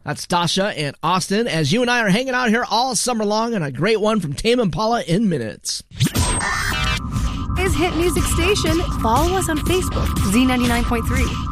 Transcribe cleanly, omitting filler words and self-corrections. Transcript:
That's Dasha and Austin, as you and I are hanging out here all summer long on a great one from Tame Impala in Minutes. Is Hit Music Station. Follow us on Facebook, Z99.3.